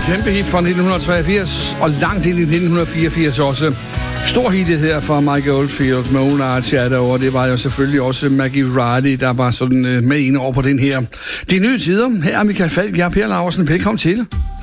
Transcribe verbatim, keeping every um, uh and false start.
kæmpe hit fra nitten treogfirs, og langt ind i nitten fireogfirs også. Stor hit her fra Mike Oldfield, Moonlight Shadow, og det var jo selvfølgelig også Maggie Riley, der var sådan med ind over på den her. De nye tider, her er Michael Falk, jeg er Per Laursen, velkommen til.